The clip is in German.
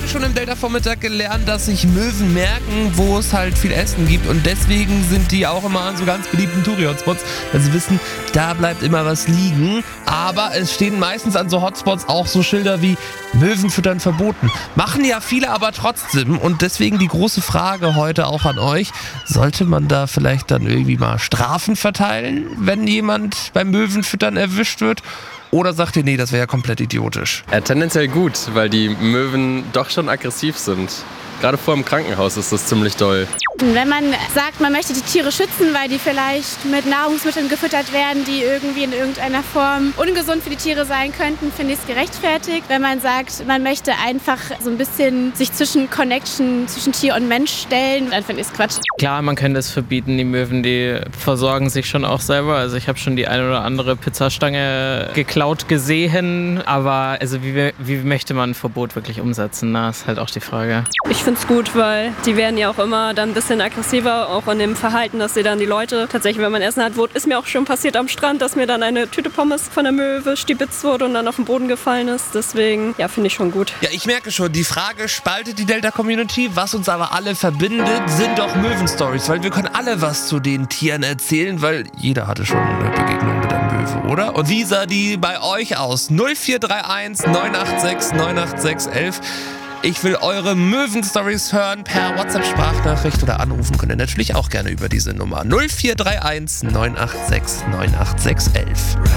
heute schon im Delta-Vormittag gelernt, dass sich Möwen merken, wo es halt viel Essen gibt. Und deswegen sind die auch immer an so ganz beliebten Touri-Hotspots, weil sie wissen, da bleibt immer was liegen. Aber es stehen meistens an so Hotspots auch so Schilder wie Möwen füttern verboten. Machen ja viele aber trotzdem. Und deswegen die große Frage heute auch an euch. Sollte man da vielleicht dann irgendwie mal Strafen verteilen, wenn jemand beim Möwenfüttern erwischt wird? Oder sagt ihr, nee, das wäre ja komplett idiotisch? Ja, tendenziell gut, weil die Möwen doch schon aggressiv sind. Gerade vor dem Krankenhaus ist das ziemlich doll. Wenn man sagt, man möchte die Tiere schützen, weil die vielleicht mit Nahrungsmitteln gefüttert werden, die irgendwie in irgendeiner Form ungesund für die Tiere sein könnten, finde ich es gerechtfertigt. Wenn man sagt, man möchte einfach so ein bisschen sich zwischen Tier und Mensch stellen, dann finde ich es Quatsch. Klar, man könnte es verbieten. Die Möwen, die versorgen sich schon auch selber. Also ich habe schon die eine oder andere Pizzastange geklaut gesehen. Aber also wie möchte man ein Verbot wirklich umsetzen? Das ist halt auch die Frage. Ich finde es gut, weil die werden ja auch immer dann ein bisschen aggressiver, auch in dem Verhalten, dass sie dann die Leute tatsächlich, wenn man Essen hat, ist mir auch schon passiert am Strand, dass mir dann eine Tüte Pommes von der Möwe stibitzt wurde und dann auf den Boden gefallen ist. Deswegen, ja, finde ich schon gut. Ja, ich merke schon, die Frage spaltet die Delta-Community. Was uns aber alle verbindet, sind doch Möwen-Stories, weil wir können alle was zu den Tieren erzählen, weil jeder hatte schon eine Begegnung mit einem Möwe, oder? Und wie sah die bei euch aus? 0431 986 986 11. Ich will eure Möwen-Stories hören per WhatsApp-Sprachnachricht oder anrufen könnt ihr natürlich auch gerne über diese Nummer 0431 986 986 11.